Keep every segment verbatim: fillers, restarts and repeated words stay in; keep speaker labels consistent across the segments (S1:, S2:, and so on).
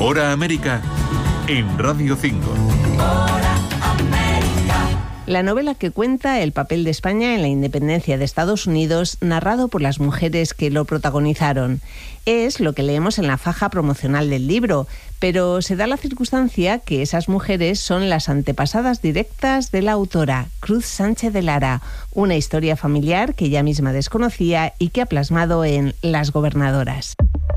S1: Hora América en Radio cinco.
S2: La novela que cuenta el papel de España en la independencia de Estados Unidos, narrado por las mujeres que lo protagonizaron. Es lo que leemos en la faja promocional del libro, pero se da la circunstancia que esas mujeres son las antepasadas directas de la autora, Cruz Sánchez de Lara, una historia familiar que ella misma desconocía y que ha plasmado en Las Gobernadoras.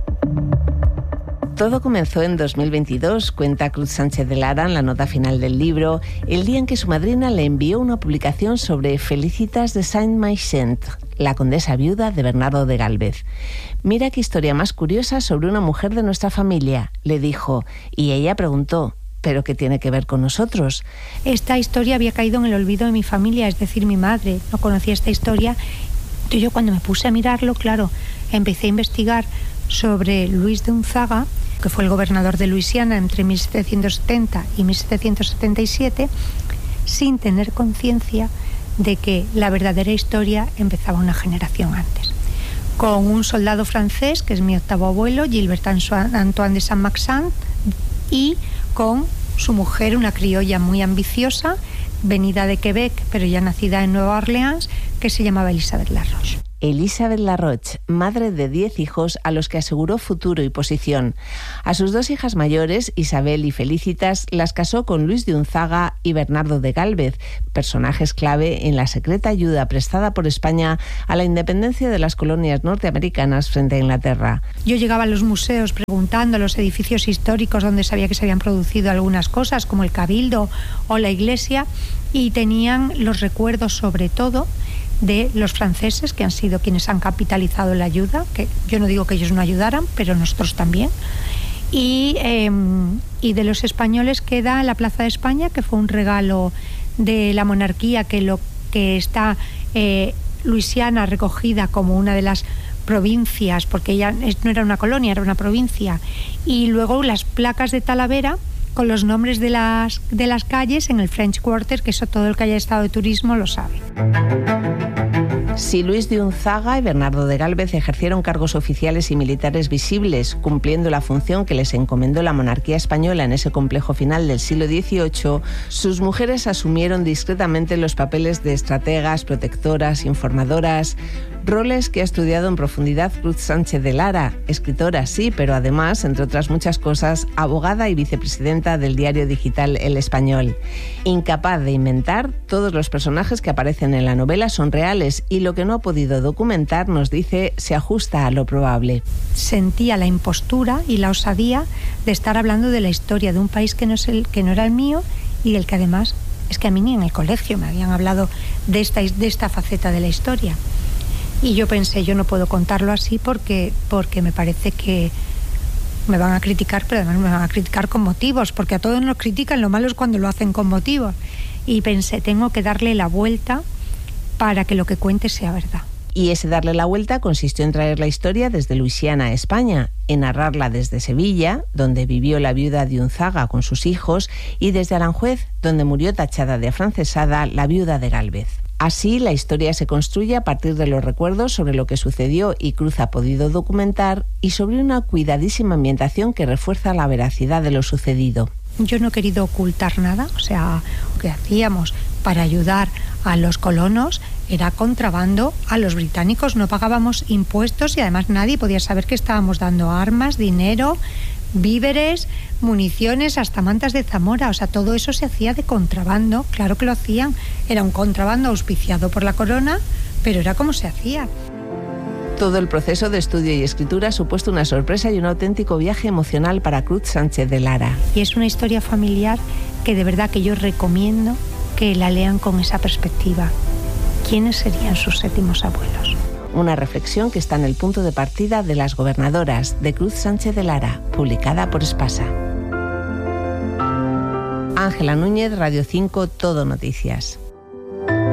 S2: Todo comenzó en dos mil veintidós, cuenta Cruz Sánchez de Lara en la nota final del libro, el día en que su madrina le envió una publicación sobre Felicitas de Saint-Maixent, la condesa viuda de Bernardo de Gálvez. Mira qué historia más curiosa sobre una mujer de nuestra familia, le dijo, y ella preguntó, ¿pero qué tiene que ver con nosotros?
S3: Esta historia había caído en el olvido de mi familia, es decir, mi madre no conocía esta historia. Entonces yo cuando me puse a mirarlo, claro, empecé a investigar sobre Luis de Unzaga, que fue el gobernador de Luisiana entre mil setecientos setenta y mil setecientos setenta y siete, sin tener conciencia de que la verdadera historia empezaba una generación antes. Con un soldado francés, que es mi octavo abuelo, Gilbert Antoine de Saint-Maixent, y con su mujer, una criolla muy ambiciosa, venida de Quebec, pero ya nacida en Nueva Orleans, que se llamaba Elizabeth La Roche.
S2: Elizabeth La Roche, madre de diez hijos a los que aseguró futuro y posición. A sus dos hijas mayores, Isabel y Felicitas, las casó con Luis de Unzaga y Bernardo de Gálvez, personajes clave en la secreta ayuda prestada por España a la independencia de las colonias norteamericanas frente a Inglaterra.
S3: Yo llegaba a los museos preguntando a los edificios históricos donde sabía que se habían producido algunas cosas, como el Cabildo o la iglesia, y tenían los recuerdos sobre todo de los franceses, que han sido quienes han capitalizado la ayuda, que yo no digo que ellos no ayudaran, pero nosotros también, y, eh, y de los españoles queda la Plaza de España, que fue un regalo de la monarquía, que lo que está eh, Luisiana recogida como una de las provincias, porque ya no era una colonia, era una provincia, y luego las placas de Talavera con los nombres de las, de las calles en el French Quarter, que eso todo el que haya estado de turismo lo sabe.
S2: Si Luis de Unzaga y Bernardo de Gálvez ejercieron cargos oficiales y militares visibles, cumpliendo la función que les encomendó la monarquía española en ese complejo final del siglo dieciocho, sus mujeres asumieron discretamente los papeles de estrategas, protectoras, informadoras, roles que ha estudiado en profundidad Cruz Sánchez de Lara, escritora sí, pero además, entre otras muchas cosas, abogada y vicepresidenta del diario digital El Español. Incapaz de inventar, todos los personajes que aparecen en la novela son reales y lo que no ha podido documentar, nos dice, se ajusta a lo probable.
S3: Sentía la impostura y la osadía de estar hablando de la historia de un país que no, es el, que no era el mío y del que además es que a mí ni en el colegio me habían hablado de esta, de esta faceta de la historia. Y yo pensé, yo no puedo contarlo así porque, porque me parece que me van a criticar, pero además me van a criticar con motivos, porque a todos nos critican, lo malo es cuando lo hacen con motivos. Y pensé, tengo que darle la vuelta para que lo que cuente sea verdad.
S2: Y ese darle la vuelta consistió en traer la historia desde Luisiana a España, en narrarla desde Sevilla, donde vivió la viuda de Unzaga con sus hijos, y desde Aranjuez, donde murió tachada de afrancesada la viuda de Gálvez. Así, la historia se construye a partir de los recuerdos sobre lo que sucedió y Cruz ha podido documentar y sobre una cuidadísima ambientación que refuerza la veracidad de lo sucedido.
S3: Yo no he querido ocultar nada, o sea, lo que hacíamos para ayudar a los colonos era contrabando a los británicos, no pagábamos impuestos y además nadie podía saber que estábamos dando armas, dinero, víveres, municiones, hasta mantas de Zamora, o sea, todo eso se hacía de contrabando, claro que lo hacían, era un contrabando auspiciado por la corona, pero era como se hacía.
S2: Todo el proceso de estudio y escritura ha supuesto una sorpresa y un auténtico viaje emocional para Cruz Sánchez de Lara.
S3: Y es una historia familiar que de verdad que yo recomiendo que la lean con esa perspectiva. ¿Quiénes serían sus séptimos abuelos?
S2: Una reflexión que está en el punto de partida de Las Gobernadoras, de Cruz Sánchez de Lara, publicada por Espasa. Ángela Núñez, Radio cinco, Todo Noticias.